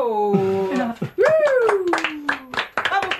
Bravo! Ja. Bravo,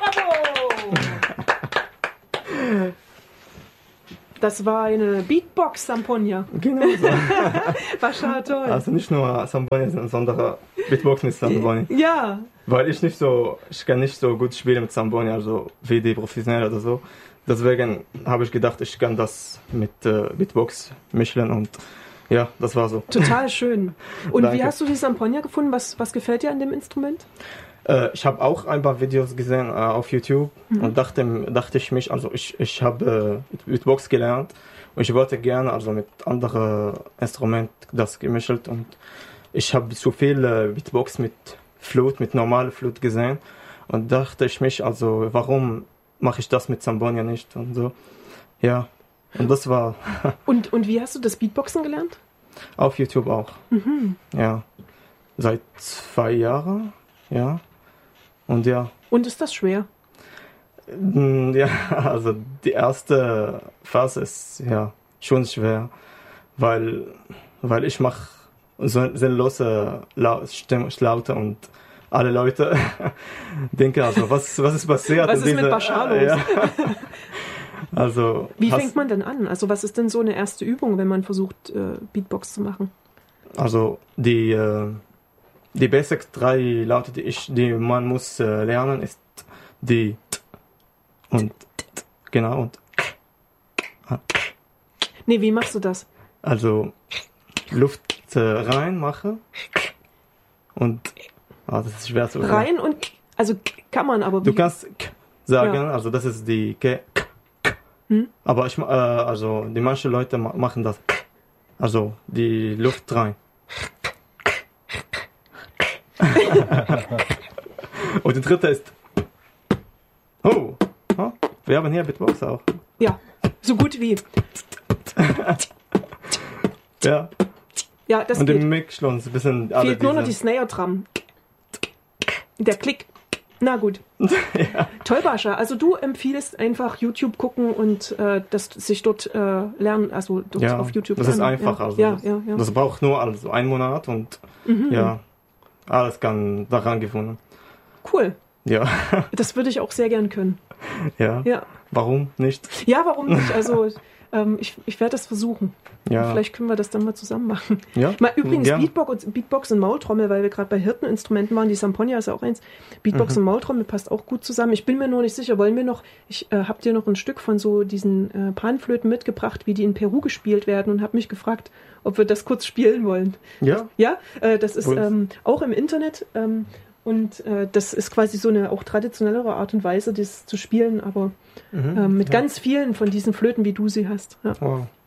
bravo! Das war eine Beatbox Samponia. Genau so. War schon toll. Also nicht nur Samponia, sondern Beatbox mit Samponia. Ja. Weil ich kann nicht so gut spielen mit Samponia, also wie die Professionellen oder so. Deswegen habe ich gedacht, ich kann das mit Beatbox mischen und ja, das war so. Total schön. Und Danke. wie hast du die Samponia gefunden? Was gefällt dir an dem Instrument? Ich habe auch ein paar Videos gesehen auf YouTube und dachte ich mich, also ich habe Beatbox gelernt und ich wollte gerne also mit anderen Instrumenten das gemischt und ich habe zu viel Beatbox mit Flute, mit normaler Flute gesehen und dachte ich mich, also warum mache ich das mit Samponia nicht und so. Ja, und das war Und wie hast du das Beatboxen gelernt? auf YouTube auch. Ja, seit 2 Jahren, ja. Und ja. Und ist das schwer? Ja, also die erste Phase ist ja schon schwer, weil ich mache so sinnlose Laute und alle Leute denken also, was ist passiert? Was ist mit Bashar los? Ja. Also, Wie fängt man denn an? Also was ist denn so eine erste Übung, wenn man versucht, Beatbox zu machen? Also die Basic 3 Laute, die man muss lernen, ist die T und T, genau und Nee, wie machst du das? also Luft rein mache und das ist schwer zu sagen. Rein und also kann man aber Du wie? kannst sagen, Ja. also das ist die K. Aber also die manchen Leute machen das, also die Luft rein. Und die dritte ist wir haben hier Beatbox auch. Ja, so gut wie. Ja. Ja, das Und geht. im Mix schon ein bisschen alle Fehlt nur noch die diese- Snare Drum. Der Klick. Na gut. Ja. Toll, Bascha. Also du empfiehlst einfach YouTube gucken und das sich dort lernen, also dort Ja, auf YouTube das ist lernen. einfach. Ja, Also ja, das, ja, ja. das braucht nur also 1 Monat und ja, alles kann daran gefunden. Cool. Ja, Das würde ich auch sehr gern können. ja. Ja, Warum nicht? ja, warum nicht? Also ich werde das versuchen. Ja, Vielleicht können wir das dann mal zusammen machen. ja. Mal übrigens Ja. Beatbox und Maultrommel, weil wir gerade bei Hirteninstrumenten waren, die Samponia ist ja auch eins. Beatbox und Maultrommel passt auch gut zusammen. Ich bin mir nur nicht sicher, wollen wir noch, ich habe dir noch ein Stück von so diesen Panflöten mitgebracht, wie die in Peru gespielt werden und habe mich gefragt, ob wir das kurz spielen wollen. Ja, Ja, das ist Wo ist- auch im Internet und das ist quasi so eine auch traditionellere Art und Weise, das zu spielen, aber mit ganz vielen von diesen Flöten, wie du sie hast. Ja. wow.